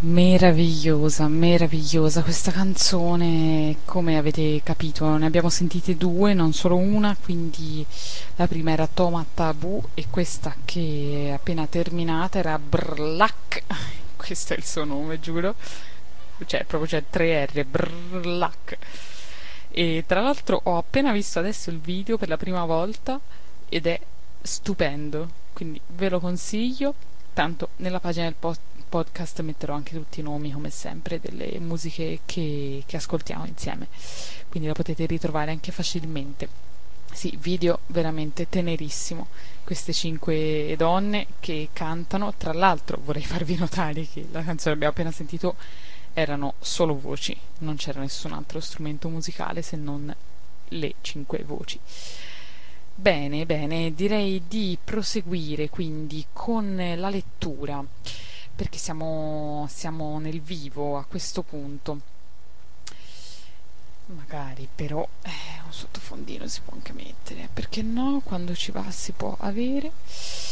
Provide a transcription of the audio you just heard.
Meravigliosa, meravigliosa questa canzone, come avete capito, ne abbiamo sentite due, non solo una, quindi la prima era Toma Tabù e questa che è appena terminata era Brlac, questo è il suo nome, giuro, cioè proprio c'è 3 R, Brlac. E tra l'altro ho appena visto adesso il video per la prima volta ed è stupendo, quindi ve lo consiglio. Tanto nella pagina del podcast metterò anche tutti i nomi, come sempre, delle musiche che ascoltiamo insieme, quindi la potete ritrovare anche facilmente. Sì, video veramente tenerissimo. Queste 5 donne che cantano, tra l'altro vorrei farvi notare che la canzone che abbiamo appena sentito erano solo voci, non c'era nessun altro strumento musicale se non le 5 voci. Bene, bene, direi di proseguire quindi con la lettura, perché siamo nel vivo a questo punto. Magari però un sottofondino si può anche mettere, perché no, quando ci va si può avere.